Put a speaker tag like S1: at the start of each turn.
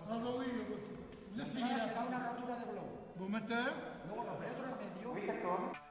S1: No lo vi, pues.
S2: La entrada será una rotura de globo.
S1: ¿Vos metés?
S2: Luego romperé otro en medio.
S3: Oui, c'est toi.